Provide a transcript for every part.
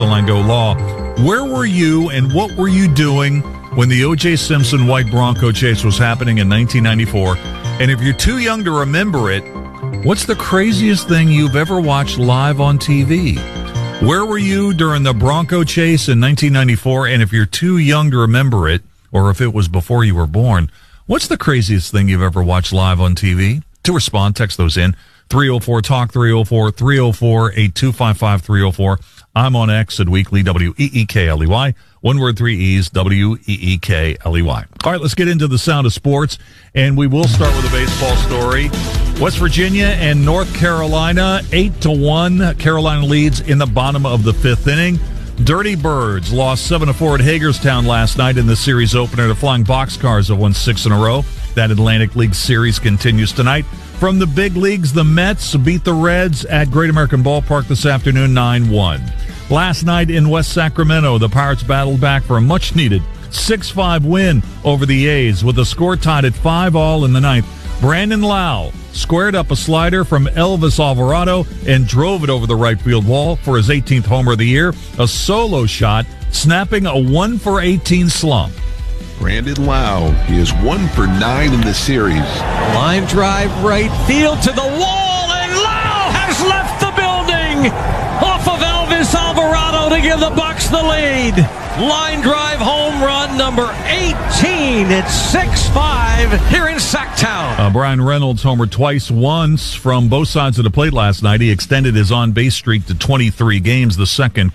Lango Law. Where were you and what were you doing when the O.J. Simpson white Bronco chase was happening in 1994? And if you're too young to remember it, what's the craziest thing you've ever watched live on TV? Where were you during the Bronco chase in 1994? And if you're too young to remember it, or if it was before you were born, what's the craziest thing you've ever watched live on TV? To respond, text those in. 304-TALK, 304-304-8255-304. I'm on X at Weekly, WEEKLEY. One word, 3 E's, WEEKLEY. All right, let's get into the sound of sports, and we will start with a baseball story. West Virginia and North Carolina, 8-1. Carolina leads in the bottom of the fifth inning. Dirty Birds lost 7-4 at Hagerstown last night in the series opener. The Flying Boxcars have won 6 in a row. That Atlantic League series continues tonight. From the big leagues, the Mets beat the Reds at Great American Ballpark this afternoon, 9-1. Last night in West Sacramento, the Pirates battled back for a much-needed 6-5 win over the A's with the score tied at 5-all in the ninth. Brandon Lau squared up a slider from Elvis Alvarado and drove it over the right field wall for his 18th homer of the year, a solo shot, snapping a 1-for-18 slump. Brandon Lau, he is 1 for 9 in the series. Line drive right field to the wall, and Lau has left the building off of Elvis Alvarado to give the Bucks the lead. Line drive home run number 18. It's 6-5 here in Sacktown. Brian Reynolds homered twice, once from both sides of the plate last night. He extended his on-base streak to 23 games, the second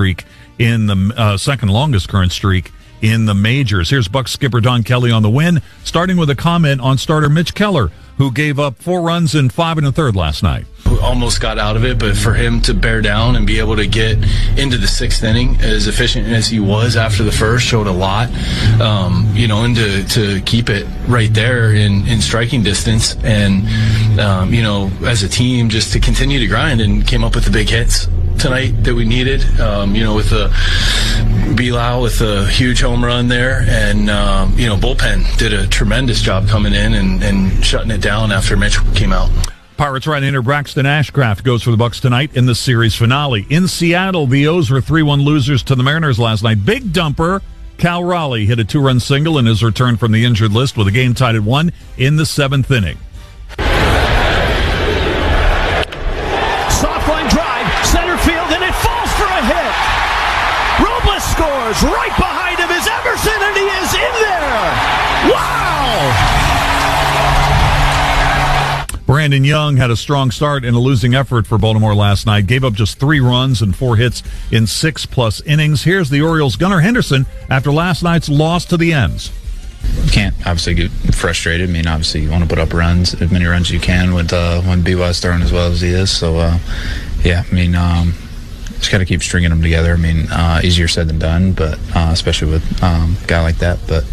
longest current streak in the majors. Here's Bucs skipper Don Kelly on the win, starting with a comment on starter Mitch Keller, who gave up 4 runs in 5 1/3 last night. We almost got out of it, but for him to bear down and be able to get into the 6th inning as efficient as he was after the first showed a lot, and to keep it right there in striking distance, and as a team just to continue to grind, and came up with the big hits tonight that we needed, with the Bilal with a huge home run there, and bullpen did a tremendous job coming in and shutting it down after Mitch came out. Pirates right-hander Braxton Ashcraft goes for the Bucs tonight in the series finale. In Seattle, the O's were 3-1 losers to the Mariners last night. Big dumper Cal Raleigh hit a 2-run single in his return from the injured list with a game tied at 1 in the 7th inning. Soft line drive, center field, and it falls for a hit. Robles scores. Right behind him is Emerson, and he is in there. Wow! Brandon Young had a strong start in a losing effort for Baltimore last night. Gave up just 3 runs and 4 hits in 6+ innings. Here's the Orioles' Gunnar Henderson after last night's loss to the M's. Can't obviously get frustrated. I mean, obviously you want to put up runs, as many runs as you can with when BY's throwing as well as he is. So, just got to keep stringing them together. I mean, easier said than done, but especially with a guy like that. But,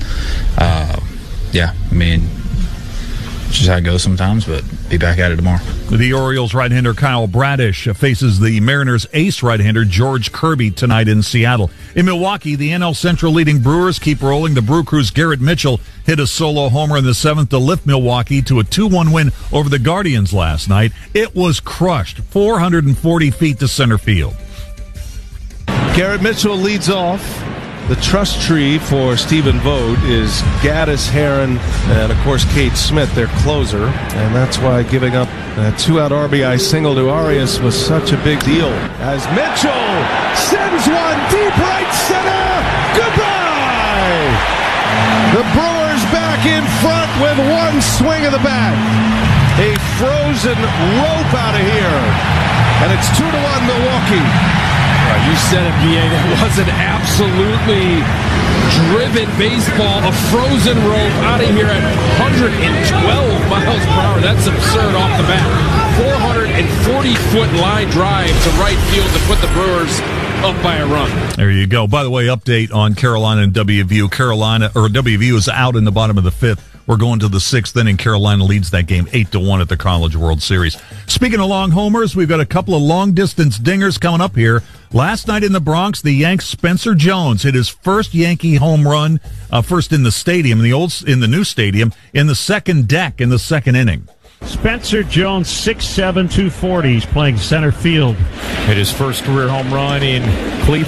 just how it goes sometimes, but be back at it tomorrow. The Orioles right-hander Kyle Bradish faces the Mariners ace right-hander George Kirby tonight in Seattle. In Milwaukee, the NL Central leading Brewers keep rolling. The Brew Crew's Garrett Mitchell hit a solo homer in the 7th to lift Milwaukee to a 2-1 win over the Guardians last night. It was crushed 440 feet to center field. Garrett Mitchell leads off. The trust tree for Stephen Vogt is Gaddis, Heron, and, of course, Kate Smith, their closer. And that's why giving up a 2-out RBI single to Arias was such a big deal. As Mitchell sends one deep right center. Goodbye! The Brewers back in front with one swing of the bat. A frozen rope out of here. And it's 2-1 Milwaukee. You said it, B.A. That was an absolutely driven baseball, a frozen rope out of here at 112 miles per hour. That's absurd off the bat. 440-foot line drive to right field to put the Brewers up by a run. There you go. By the way, update on Carolina and WVU. WVU is out in the bottom of the 5th. We're going to the 6th inning. Carolina leads that game 8-1 at the College World Series. Speaking of long homers, we've got a couple of long-distance dingers coming up here. Last night in the Bronx, the Yanks' Spencer Jones hit his first Yankee home run, first in the stadium, in the new stadium, in the second deck in the 2nd inning. Spencer Jones, 6'7", 240. He's playing center field. Hit his first career home run in Cleveland.